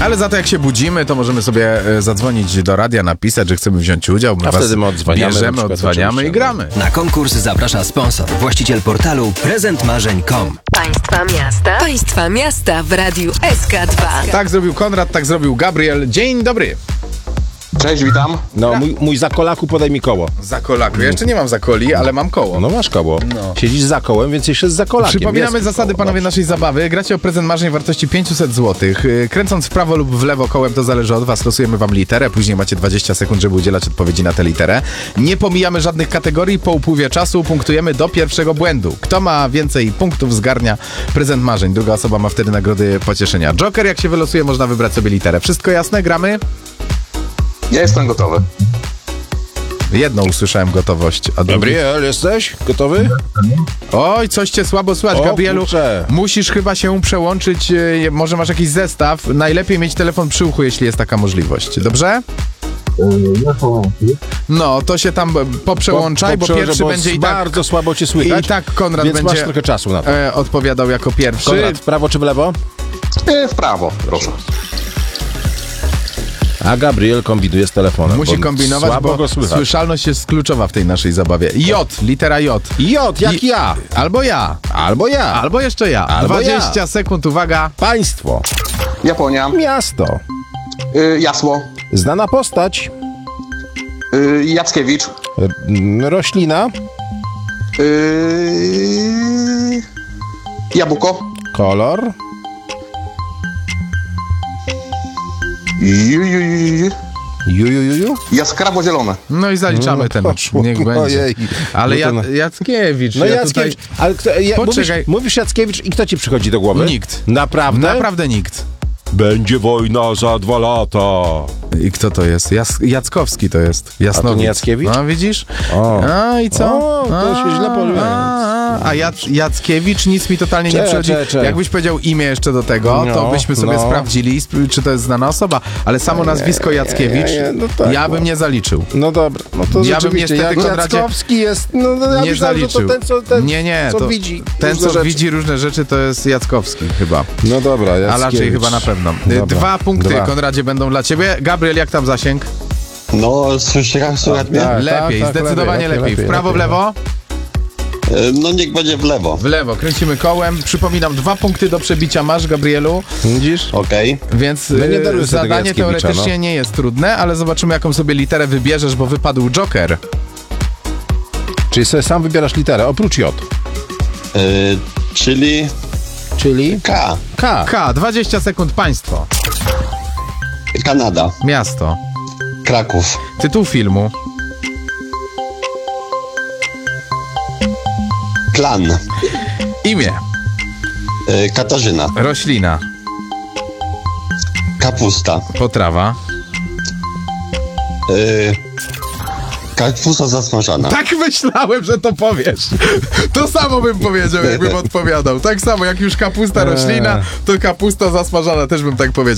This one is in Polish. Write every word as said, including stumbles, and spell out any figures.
Ale za to jak się budzimy, to możemy sobie e, zadzwonić do radia, napisać, że chcemy wziąć udział. My A was wtedy my odzwaniamy, bierzemy, na przykład, odzwaniamy i gramy. Na konkurs zaprasza sponsor, właściciel portalu prezent marzeń kropka com. Państwa miasta. Państwa miasta w Radiu S K dwa. Tak zrobił Konrad, tak zrobił Gabriel. Dzień dobry. Cześć, witam. No, mój, mój zakolaku, podaj mi koło. Za kolaku. Ja jeszcze nie mam zakoli, ale mam koło. No masz koło. No. Siedzisz za kołem, więc jeszcze z zakolakiem. Przypominamy Jest zasady, koło, panowie, dobrze. naszej zabawy. Gracie o prezent marzeń wartości pięćset złotych. Yy, Kręcąc w prawo lub w lewo kołem, to zależy od was. Losujemy wam literę. Później macie dwadzieścia sekund, żeby udzielać odpowiedzi na tę literę. Nie pomijamy żadnych kategorii. Po upływie czasu punktujemy do pierwszego błędu. Kto ma więcej punktów, zgarnia prezent marzeń. Druga osoba ma wtedy nagrody pocieszenia. Joker, jak się wylosuje, można wybrać sobie literę. Wszystko jasne? Gramy? Ja jestem gotowy. Jedną usłyszałem gotowość, a drugi... Gabriel, jesteś gotowy? Oj, coś cię słabo słychać, O, Gabrielu. kurczę. Musisz chyba się przełączyć, e, może masz jakiś zestaw. Najlepiej mieć telefon przy uchu, jeśli jest taka możliwość. Dobrze? No, to się tam poprzełączaj, bo, Po- poprzełączę, pierwszy bo będzie i tak... bardzo słabo cię słychać. I tak Konrad więc będzie masz trochę czasu na to. e, odpowiadał jako pierwszy. Konrad, w prawo czy w lewo? E, w prawo, proszę. A Gabriel kombinuje z telefonem. Musi bo kombinować, słabo bo go słychać. słyszalność jest kluczowa w tej naszej zabawie. J, litera J. J, jak I- ja. Albo ja. Albo ja. Albo jeszcze ja. Albo dwadzieścia ja. sekund, uwaga. Państwo. Japonia. Miasto. E, Jasło. Znana postać. E, Jackiewicz. R- roślina. E, Jabłko. Kolor. Ju, ju, ju, ju. Ju, ju, ju, ju. Jaskrawo zielone. No i zaliczamy ten. poszło. Niech będzie. Ojej. Ale No ja, to no. Jackiewicz. No ja Jackiewicz, Tutaj... ale kto, ja, mówisz, Poczekaj. mówisz Jackiewicz i kto ci przychodzi do głowy? Nikt. Naprawdę? Naprawdę nikt. Będzie wojna za dwa lata. I kto to jest? Jas Jackowski to jest. Jasnowic. A to nie Jackiewicz? No widzisz? O. A i co? O, to się źle poliłem. A, a Jac Jackiewicz nic mi totalnie nie Cze, przychodzi. cze, cze. Jakbyś powiedział imię jeszcze do tego, to No, byśmy sobie no. sprawdzili, sp- czy to jest znana osoba. Ale samo nazwisko Jackiewicz nie, nie, no tak, ja bym no. nie zaliczył. No dobra, no to Ja bym rzeczywiście, niestety, jak Konradzie, Jackowski jest, no, no ja nie myślałem, że zaliczył. to ten, co, ten, nie, nie, co to widzi ten, różne co rzeczy. widzi różne rzeczy, to jest Jackowski chyba. No dobra, A raczej chyba na pewno. Dobra. Dwa punkty, Dwa. Konradzie, będą dla ciebie. Gabriel, jak tam zasięg? No, słyszałem, słychać mnie? tak. Lepiej, zdecydowanie lepiej, lepiej. W lepiej, prawo, w lepiej. lewo? E, No niech będzie w lewo. W lewo, kręcimy kołem. Przypominam, dwa punkty do przebicia masz, Gabrielu, Widzisz? Okej. więc No nie y, daruj sobie tego zadanie Jackiewicza, teoretycznie no. nie jest trudne, ale zobaczymy, jaką sobie literę wybierzesz, bo wypadł Joker. Czyli sobie sam wybierasz literę, oprócz J. E, Czyli Czyli K. K. K, dwadzieścia sekund, państwo. Kanada. Miasto. Kraków. Tytuł filmu. Klan. Imię. E, Katarzyna. Roślina. Kapusta. Potrawa. E, Kapusta zasmażana. Tak myślałem, że to powiesz. To samo bym powiedział, jakbym odpowiadał. Tak samo, jak już kapusta roślina, to kapusta zasmażana, też bym tak powiedział.